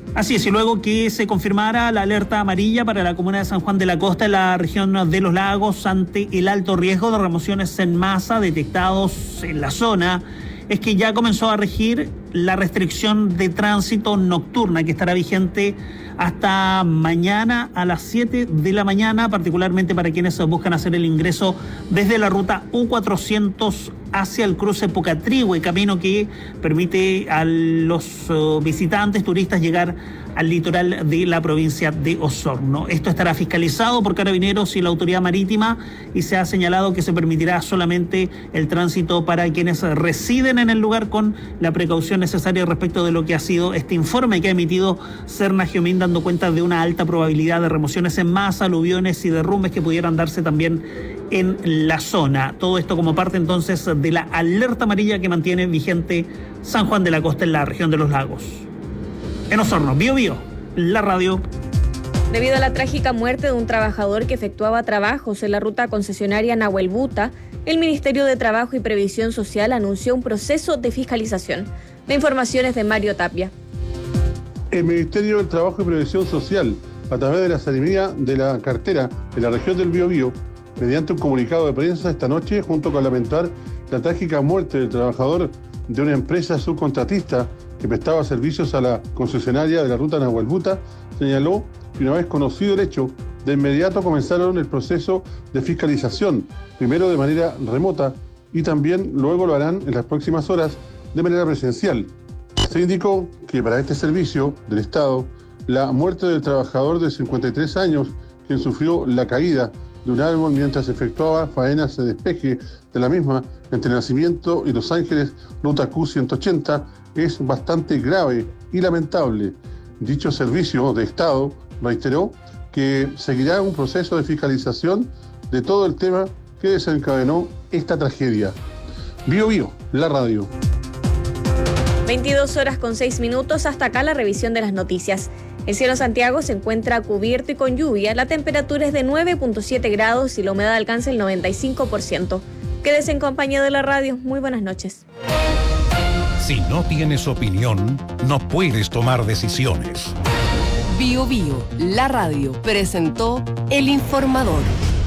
Así es, y luego que se confirmara la alerta amarilla para la comuna de San Juan de la Costa en la región de Los Lagos ante el alto riesgo de remociones en masa detectados en la zona, es que ya comenzó a regir la restricción de tránsito nocturna que estará vigente hasta mañana a las 7 de la mañana, particularmente para quienes buscan hacer el ingreso desde la ruta U400 hacia el cruce Pucatrihue, camino que permite a los visitantes, turistas, llegar al litoral de la provincia de Osorno. Esto estará fiscalizado por Carabineros y la Autoridad Marítima y se ha señalado que se permitirá solamente el tránsito para quienes residen en el lugar con la precaución necesaria respecto de lo que ha sido este informe que ha emitido Serna Giomín, dando cuenta de una alta probabilidad de remociones en masa, aluviones y derrumbes que pudieran darse también en la zona. Todo esto como parte entonces de la alerta amarilla que mantiene vigente San Juan de la Costa en la región de Los Lagos. En Osorno, Bío Bío, la radio. Debido a la trágica muerte de un trabajador que efectuaba trabajos en la ruta concesionaria Nahuel Buta, el Ministerio de Trabajo y Previsión Social anunció un proceso de fiscalización. La información es de Mario Tapia. El Ministerio del Trabajo y Previsión Social, a través de la Seremía de la Cartera de la región del Biobío, mediante un comunicado de prensa esta noche, junto con lamentar la trágica muerte del trabajador de una empresa subcontratista que prestaba servicios a la concesionaria de la ruta Nahuel Buta, señaló que una vez conocido el hecho, de inmediato comenzaron el proceso de fiscalización, primero de manera remota y también luego lo harán en las próximas horas de manera presencial. Se indicó que para este servicio del Estado, la muerte del trabajador de 53 años, quien sufrió la caída de un árbol mientras efectuaba faenas de despeje de la misma entre Nacimiento y Los Ángeles, ruta Q180, es bastante grave y lamentable. Dicho servicio de Estado reiteró que seguirá un proceso de fiscalización de todo el tema que desencadenó esta tragedia. Bío Bío, la radio. 22:06, hasta acá la revisión de las noticias. El cielo de Santiago se encuentra cubierto y con lluvia, la temperatura es de 9.7 grados y la humedad alcanza el 95%. Quédese en compañía de la radio. Muy buenas noches. Si no tienes opinión, no puedes tomar decisiones. Bío Bío, la radio, presentó El Informador.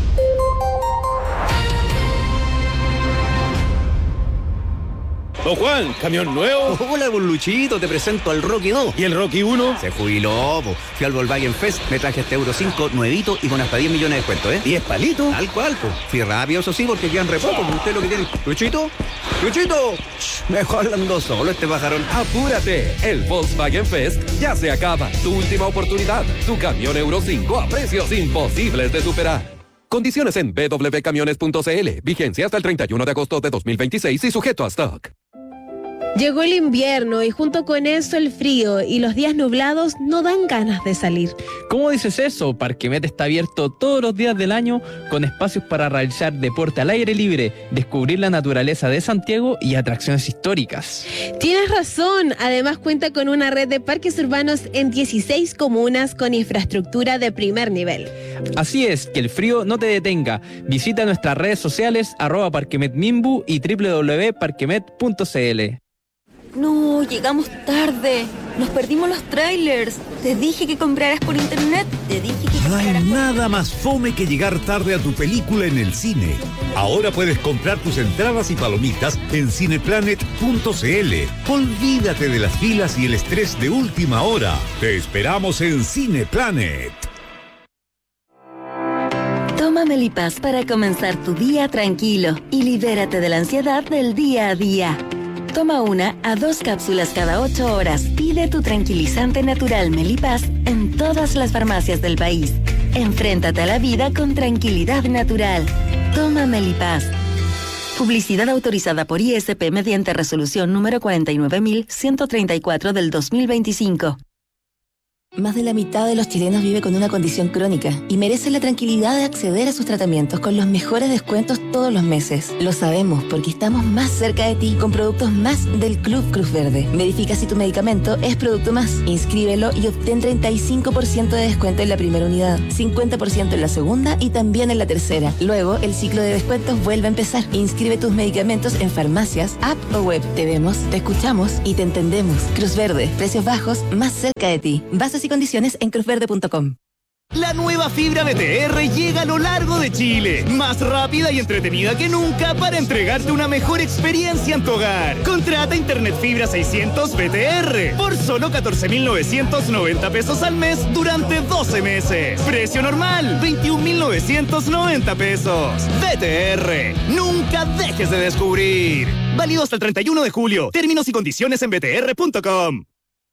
Don Juan, ¿camión nuevo? Hola, don Luchito, te presento al Rocky 2. ¿Y el Rocky 1? Se jubiló, po. Fui al Volkswagen Fest, me traje este Euro 5 nuevito y con hasta 10 millones de descuento, ¿eh? ¿10 palitos? Tal cual, po. Fui rápido, eso sí, porque quedan re poco, pues usted lo que tiene. ¡Luchito! ¡Luchito! Mejor hablando solo este pajarón. Apúrate, el Volkswagen Fest ya se acaba. Tu última oportunidad, tu camión Euro 5 a precios imposibles de superar. Condiciones en www.camiones.cl. Vigencia hasta el 31 de agosto de 2026 y sujeto a stock. Llegó el invierno y junto con eso el frío y los días nublados no dan ganas de salir. ¿Cómo dices eso? Parquemet está abierto todos los días del año con espacios para realizar deporte al aire libre, descubrir la naturaleza de Santiago y atracciones históricas. Tienes razón, además cuenta con una red de parques urbanos en 16 comunas con infraestructura de primer nivel. Así es, que el frío no te detenga. Visita nuestras redes sociales @parquemetmimbu y www.parquemet.cl. No, llegamos tarde. Nos perdimos los trailers. Te dije que compraras por internet. No hay nada más fome que llegar tarde a tu película en el cine. Ahora puedes comprar tus entradas y palomitas en cineplanet.cl. Olvídate de las filas y el estrés de última hora. Te esperamos en Cineplanet. Toma Melipaz para comenzar tu día tranquilo y libérate de la ansiedad del día a día. Toma 1 a 2 cápsulas cada 8 horas. Pide tu tranquilizante natural Melipaz en todas las farmacias del país. Enfréntate a la vida con tranquilidad natural. Toma Melipaz. Publicidad autorizada por ISP mediante resolución número 49.134 del 2025. Más de la mitad de los chilenos vive con una condición crónica y merece la tranquilidad de acceder a sus tratamientos con los mejores descuentos todos los meses. Lo sabemos porque estamos más cerca de ti con productos más del Club Cruz Verde. Verifica si tu medicamento es producto más. Inscríbelo y obtén 35% de descuento en la primera unidad, 50% en la segunda y también en la tercera. Luego, el ciclo de descuentos vuelve a empezar. Inscribe tus medicamentos en farmacias, app o web. Te vemos, te escuchamos y te entendemos. Cruz Verde, precios bajos, más cerca de ti. Bases y condiciones en cruzverde.com. La nueva fibra BTR llega a lo largo de Chile, más rápida y entretenida que nunca para entregarte una mejor experiencia en tu hogar. Contrata Internet Fibra 600 BTR por solo 14.990 pesos al mes durante 12 meses. Precio normal, 21.990 pesos. BTR, nunca dejes de descubrir. Válido hasta el 31 de julio. Términos y condiciones en btr.com.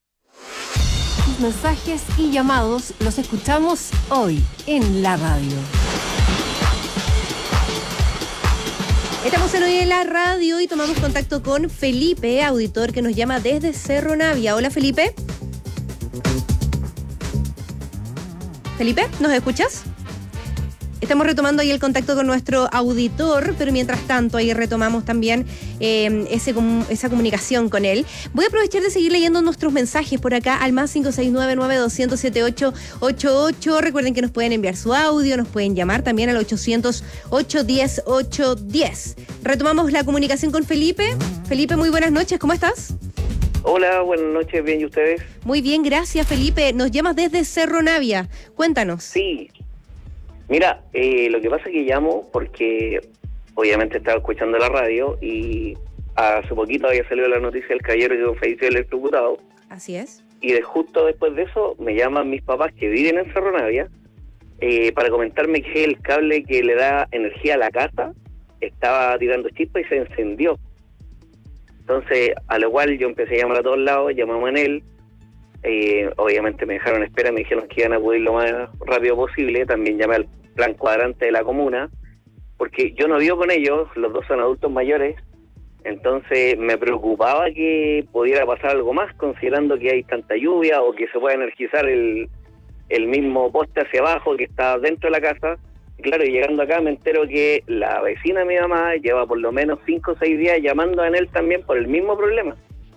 Mensajes y llamados los escuchamos hoy en la radio. Estamos en Hoy en la Radio y tomamos contacto con Felipe, auditor que nos llama desde Cerro Navia. Hola, Felipe. Felipe, ¿nos escuchas? Estamos retomando ahí el contacto con nuestro auditor, pero mientras tanto ahí retomamos también esa comunicación con él. Voy a aprovechar de seguir leyendo nuestros mensajes por acá al más 569-9200-7888. Recuerden que nos pueden enviar su audio, nos pueden llamar también al 800-810-810. Retomamos la comunicación con Felipe. Felipe, muy buenas noches, ¿cómo estás? Hola, buenas noches, bien, ¿y ustedes? Muy bien, gracias, Felipe. Nos llamas desde Cerro Navia. Cuéntanos. Sí. Mira, lo que pasa es que llamo porque obviamente estaba escuchando la radio y hace poquito había salido la noticia del caballero que falleció electrocutado. Así es. Y justo después de eso me llaman mis papás que viven en Cerro Navia para comentarme que el cable que le da energía a la casa estaba tirando chispas y se encendió. Entonces, a lo cual yo empecé a llamar a todos lados, llamamos a él. Obviamente me dejaron espera, me dijeron que iban a acudir lo más rápido posible. También llamé al plan cuadrante de la comuna, porque yo no vivo con ellos, los dos son adultos mayores, entonces me preocupaba que pudiera pasar algo más, considerando que hay tanta lluvia o que se pueda energizar el mismo poste hacia abajo que está dentro de la casa. Y claro, y llegando acá me entero que la vecina de mi mamá lleva por lo menos 5 o 6 días llamando a él también por el mismo problema.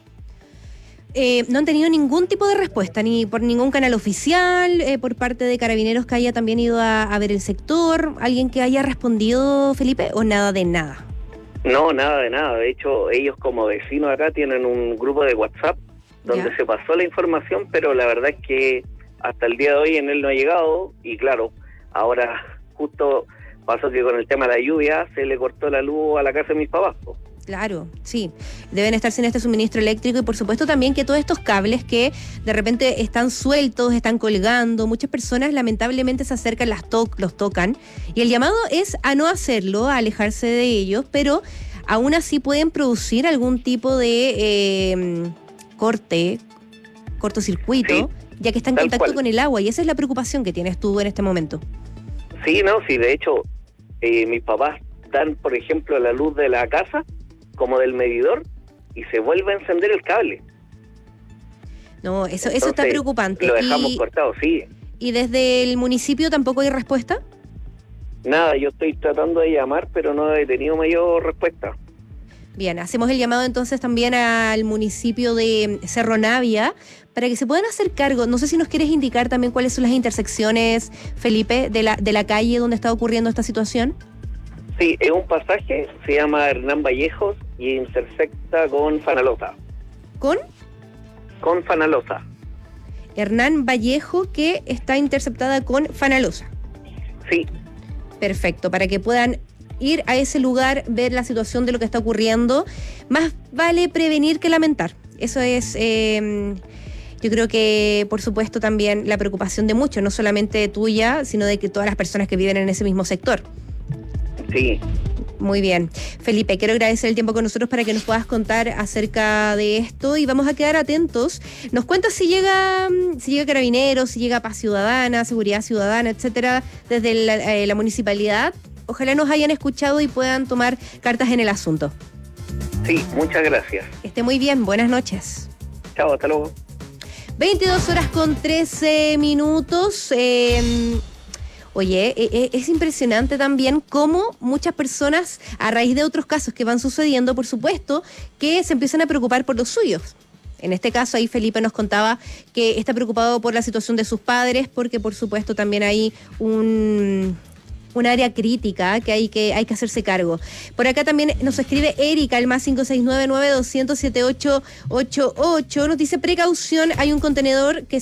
No han tenido ningún tipo de respuesta, ni por ningún canal oficial, por parte de Carabineros que haya también ido a ver el sector, alguien que haya respondido, Felipe, o nada de nada. No, nada de nada. De hecho, ellos como vecinos acá tienen un grupo de WhatsApp donde se pasó la información, pero la verdad es que hasta el día de hoy en él no ha llegado. Y claro, ahora justo pasó que con el tema de la lluvia se le cortó la luz a la casa de mis papás. Claro, sí. Deben estar sin este suministro eléctrico y por supuesto también que todos estos cables que de repente están sueltos, están colgando, muchas personas lamentablemente se acercan, los tocan y el llamado es a no hacerlo, a alejarse de ellos, pero aún así pueden producir algún tipo de cortocircuito, ya que está en contacto con el agua y esa es la preocupación que tienes tú en este momento. Sí, no, sí, de hecho mis papás dan, por ejemplo, la luz de la casa como del medidor y se vuelve a encender el cable. No, eso está preocupante. Lo dejamos cortado, sí. ¿Y desde el municipio tampoco hay respuesta? Nada, yo estoy tratando de llamar, pero no he tenido mayor respuesta. Bien, hacemos el llamado entonces también al municipio de Cerro Navia para que se puedan hacer cargo. No sé si nos quieres indicar también cuáles son las intersecciones, Felipe, de la calle donde está ocurriendo esta situación. Sí, es un pasaje, se llama Hernán Vallejos y intersecta con Fanalosa. ¿Con? Con Fanalosa. Hernán Vallejo, que está interceptada con Fanalosa. Sí. Perfecto, para que puedan ir a ese lugar, ver la situación de lo que está ocurriendo. Más vale prevenir que lamentar. Eso es, yo creo que, por supuesto, también la preocupación de muchos, no solamente tuya, sino de que todas las personas que viven en ese mismo sector. Sí. Muy bien. Felipe, quiero agradecer el tiempo con nosotros para que nos puedas contar acerca de esto y vamos a quedar atentos. Nos cuentas si llega Carabineros, si llega Paz Ciudadana, Seguridad Ciudadana, etcétera, desde la municipalidad. Ojalá nos hayan escuchado y puedan tomar cartas en el asunto. Sí, muchas gracias. Que esté muy bien. Buenas noches. Chao, hasta luego. 22 horas con 13 minutos. Oye, es impresionante también cómo muchas personas, a raíz de otros casos que van sucediendo, por supuesto, que se empiezan a preocupar por los suyos. En este caso, ahí Felipe nos contaba que está preocupado por la situación de sus padres, porque por supuesto también hay un área crítica que hay que hacerse cargo. Por acá también nos escribe Erika, el más 569-9200-7888. Nos dice, precaución, hay un contenedor que